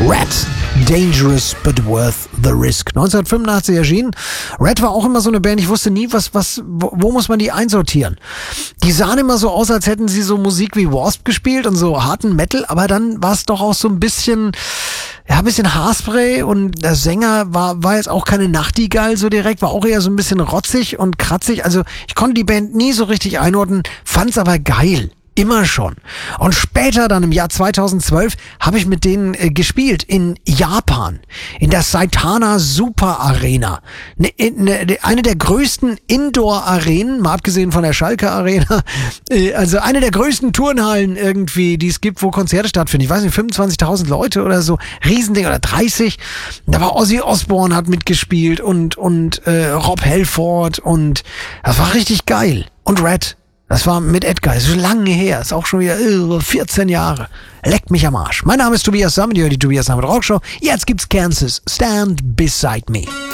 Red, Dangerous but Worth the Risk. 1985 erschienen. Red war auch immer so eine Band, ich wusste nie, wo muss man die einsortieren. Die sahen immer so aus, als hätten sie so Musik wie Wasp gespielt und so harten Metal, aber dann war es doch auch so ein bisschen Haarspray und der Sänger war jetzt auch keine Nachtigall so direkt, war auch eher so ein bisschen rotzig und kratzig. Also ich konnte die Band nie so richtig einordnen, fand's aber geil. Immer schon. Und später, dann im Jahr 2012, habe ich mit denen gespielt in Japan, in der Saitama Super Arena. Eine der größten Indoor-Arenen, mal abgesehen von der Schalke Arena, also eine der größten Turnhallen irgendwie, die es gibt, wo Konzerte stattfinden. Ich weiß nicht, 25.000 Leute oder so, Riesending, oder 30. Da war Ozzy Osbourne, hat mitgespielt und Rob Halford und das war richtig geil. Und Red. Das war mit Edgar, ist schon lange her, ist auch schon wieder 14 Jahre. Leckt mich am Arsch. Mein Name ist Tobias Sammet, ihr hört die Tobias Sammet Rockshow. Jetzt gibt's Kansas, Stand Beside Me.